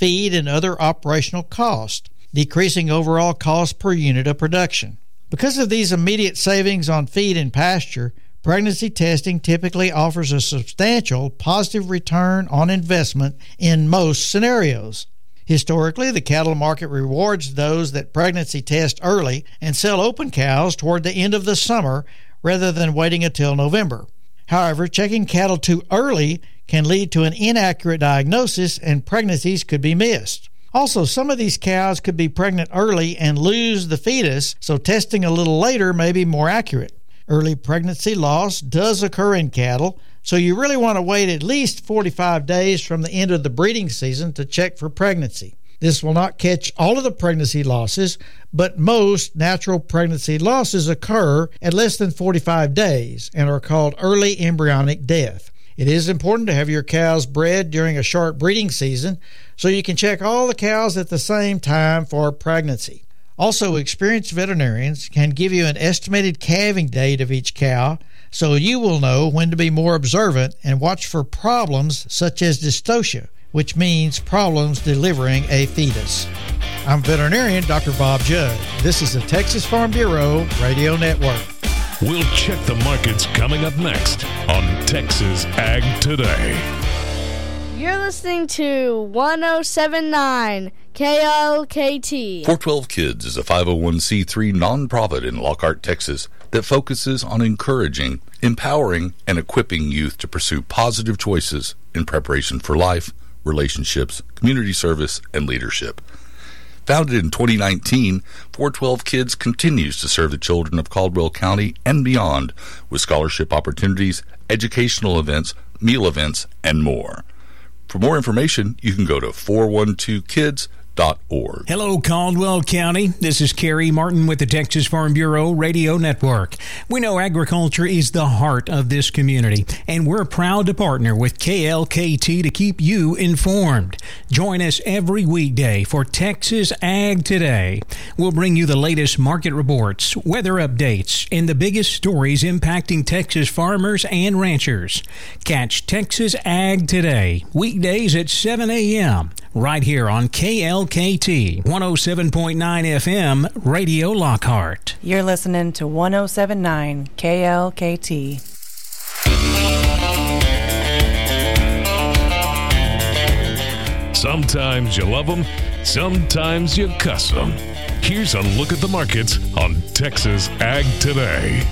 feed, and other operational costs, decreasing overall cost per unit of production. Because of these immediate savings on feed and pasture, pregnancy testing typically offers a substantial positive return on investment in most scenarios. Historically, the cattle market rewards those that pregnancy test early and sell open cows toward the end of the summer rather than waiting until November. However, checking cattle too early can lead to an inaccurate diagnosis and pregnancies could be missed. Also, some of these cows could be pregnant early and lose the fetus, so testing a little later may be more accurate. Early pregnancy loss does occur in cattle, so you really want to wait at least 45 days from the end of the breeding season to check for pregnancy. This will not catch all of the pregnancy losses, but most natural pregnancy losses occur at less than 45 days and are called early embryonic death. It is important to have your cows bred during a short breeding season so you can check all the cows at the same time for pregnancy. Also, experienced veterinarians can give you an estimated calving date of each cow, so you will know when to be more observant and watch for problems such as dystocia, which means problems delivering a fetus. I'm veterinarian Dr. Bob Judd. This is the Texas Farm Bureau Radio Network. We'll check the markets coming up next on Texas Ag Today. You're listening to 107.9 KLKT. 412 Kids is a 501c3 nonprofit in Lockhart, Texas that focuses on encouraging, empowering, and equipping youth to pursue positive choices in preparation for life, relationships, community service, and leadership. Founded in 2019, 412 Kids continues to serve the children of Caldwell County and beyond with scholarship opportunities, educational events, meal events, and more. For more information, you can go to 412kids.org. Hello, Caldwell County. This is Kerry Martin with the Texas Farm Bureau Radio Network. We know agriculture is the heart of this community, and we're proud to partner with KLKT to keep you informed. Join us every weekday for Texas Ag Today. We'll bring you the latest market reports, weather updates, and the biggest stories impacting Texas farmers and ranchers. Catch Texas Ag Today, weekdays at 7 a.m., right here on KLKT 107.9 FM Radio Lockhart. You're listening to 107.9 KLKT. Sometimes you love them, sometimes you cuss them. Here's a look at the markets on Texas Ag Today.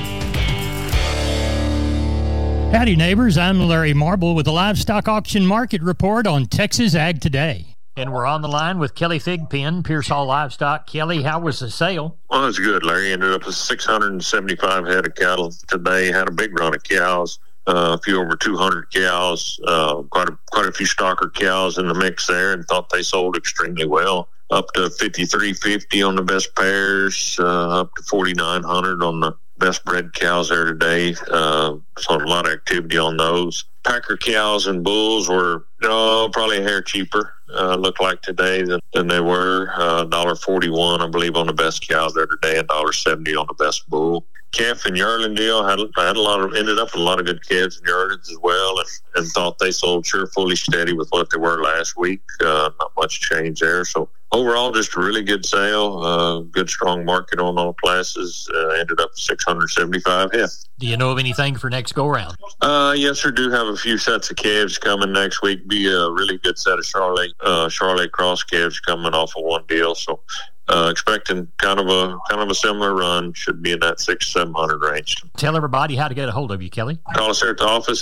Howdy, neighbors. I'm Larry Marble with the Livestock Auction Market Report on Texas Ag Today. And we're on the line with Kelly Thigpen, Pearsall Livestock. Kelly, how was the sale? Well, it was good, Larry. Ended up with 675 head of cattle today. Had a big run of cows, a few over 200 cows, quite a few stocker cows in the mix there, and thought they sold extremely well. Up to 5,350 on the best pairs, up to 4,900 on the best bred cows there today. So a lot of activity on those. Packer cows and bulls were probably a hair cheaper, looked like today than they were. $1.41, I believe, on the best cows there today, and $1.70 on the best bull. Calf and yearling deal ended up with a lot of good calves and yearlings as well, and thought they sold fully steady with what they were last week. Not much change there. So overall, just a really good sale. Good strong market on all classes. Ended up with 675 head. Do you know of anything for next go round? Yes, sir. Do have a few sets of calves coming next week. Be a really good set of Charolais cross calves coming off of one deal. So expecting kind of a similar run. Should be in that 600-700 range. Tell everybody how to get a hold of you, Kelly. Call us here at the office,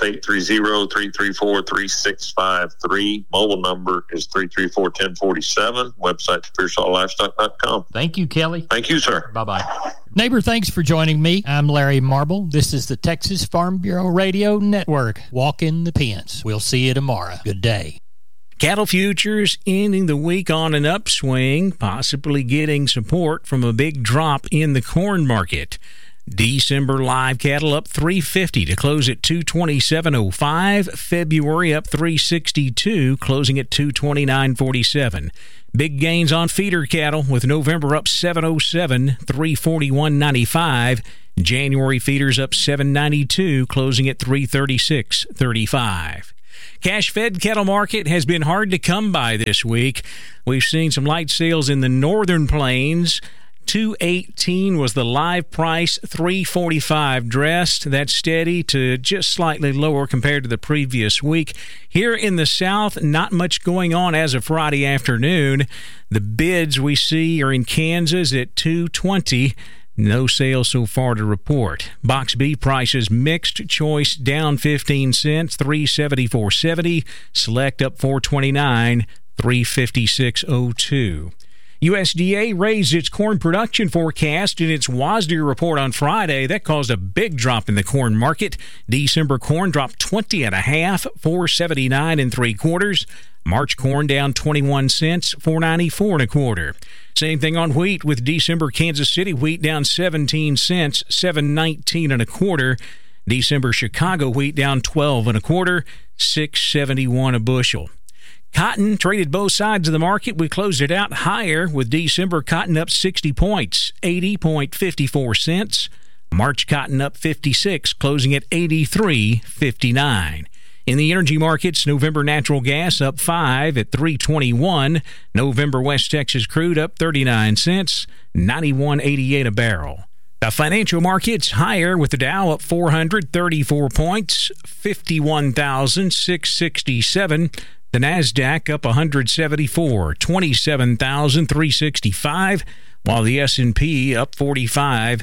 830-334-3653. Mobile number is 334-1047. Website PearsallLivestock.com. Thank you, Kelly. Thank you, sir. Bye-bye. Neighbor, thanks for joining me. I'm Larry Marble. This is the Texas Farm Bureau Radio Network. Walk in the pens. We'll see you tomorrow. Good day. Cattle futures ending the week on an upswing, possibly getting support from a big drop in the corn market. December live cattle up $3.50 to close at $227.05. February up $3.62, closing at $229.47. Big gains on feeder cattle with November up $7.07, $341.95. January feeders up $7.92, closing at $336.35. Cash-fed cattle market has been hard to come by this week. We've seen some light sales in the northern plains. $2.18 was the live price, $3.45 dressed. That's steady to just slightly lower compared to the previous week. Here in the south, not much going on as of Friday afternoon. The bids we see are in Kansas at $2.20. No sales so far to report. Box B prices mixed, choice down 15 cents, $3.74.70. Select up $4.29, $3.56.02. USDA raised its corn production forecast in its WASDE report on Friday. That caused a big drop in the corn market. December corn dropped 20.5, $4.79 3/4. March corn down 21 cents, $4.94 1/4. Same thing on wheat, with December Kansas City wheat down 17 cents, $7.19 1/4. December Chicago wheat down 12 1/4, $6.71 a bushel. Cotton traded both sides of the market. We closed it out higher, with December cotton up 60 points, 80.54 cents. March cotton up 56, closing at 83.59. In the energy markets, November natural gas up 5 at $3.21. November West Texas crude up 39 cents, $91.88 a barrel. The financial markets higher, with the Dow up 434 points, 51,667. The NASDAQ up 174, 27,365, while the S&P up 45,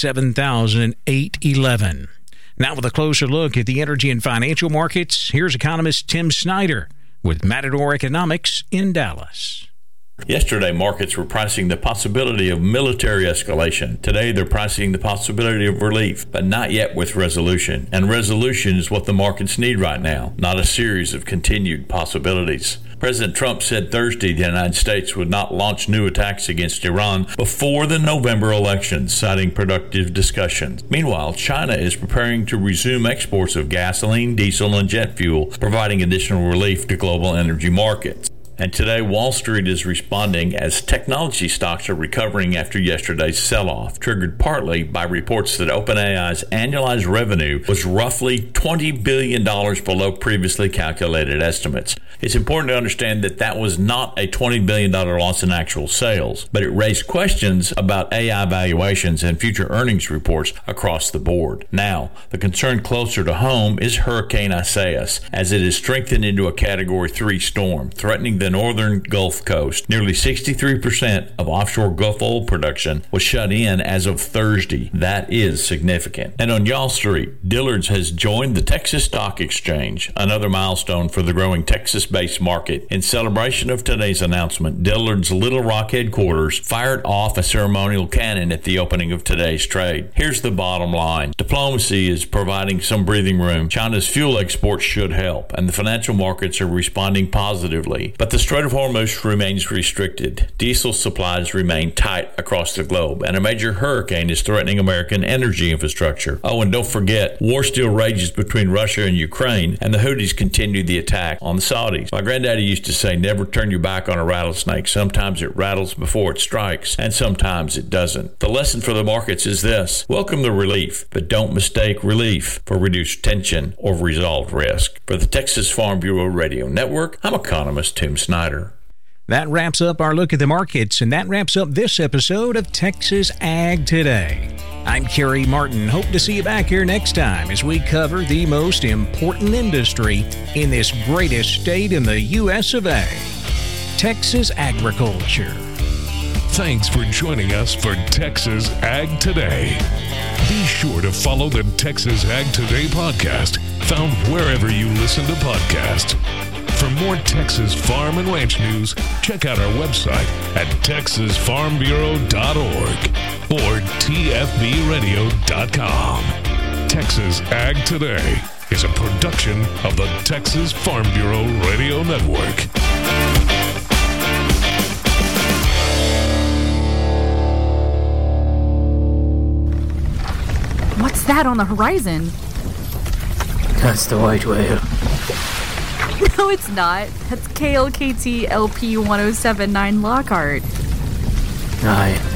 7,811. Now with a closer look at the energy and financial markets, here's economist Tim Snyder with Matador Economics in Dallas. Yesterday, markets were pricing the possibility of military escalation. Today, they're pricing the possibility of relief, but not yet with resolution. And resolution is what the markets need right now, not a series of continued possibilities. President Trump said Thursday the United States would not launch new attacks against Iran before the November elections, citing productive discussions. Meanwhile, China is preparing to resume exports of gasoline, diesel, and jet fuel, providing additional relief to global energy markets. And today, Wall Street is responding as technology stocks are recovering after yesterday's sell-off, triggered partly by reports that OpenAI's annualized revenue was roughly $20 billion below previously calculated estimates. It's important to understand that that was not a $20 billion loss in actual sales, but it raised questions about AI valuations and future earnings reports across the board. Now, the concern closer to home is Hurricane Isaias, as it is strengthened into a Category 3 storm, threatening the northern Gulf Coast. Nearly 63% of offshore Gulf oil production was shut in as of Thursday. That is significant. And on Wall Street, Dillard's has joined the Texas Stock Exchange, another milestone for the growing Texas-based market. In celebration of today's announcement, Dillard's Little Rock headquarters fired off a ceremonial cannon at the opening of today's trade. Here's the bottom line. Diplomacy is providing some breathing room. China's fuel exports should help, and the financial markets are responding positively. But the Strait of Hormuz remains restricted. Diesel supplies remain tight across the globe, and a major hurricane is threatening American energy infrastructure. Oh, and don't forget, war still rages between Russia and Ukraine, and the Houthis continue the attack on the Saudis. My granddaddy used to say, never turn your back on a rattlesnake. Sometimes it rattles before it strikes, and sometimes it doesn't. The lesson for the markets is this: welcome the relief, but don't mistake relief for reduced tension or resolved risk. For the Texas Farm Bureau Radio Network, I'm economist Tim Snyder. That wraps up our look at the markets, and that wraps up this episode of Texas Ag Today. I'm Kerry Martin. Hope to see you back here next time as we cover the most important industry in this greatest state in the U.S. of A, Texas agriculture. Thanks for joining us for Texas Ag Today. Be sure to follow the Texas Ag Today podcast, found wherever you listen to podcasts. For more Texas farm and ranch news, check out our website at texasfarmbureau.org or tfbradio.com. Texas Ag Today is a production of the Texas Farm Bureau Radio Network. What's that on the horizon? That's the white whale. No, it's not. That's KLKT LP 1079 Lockhart. Aye.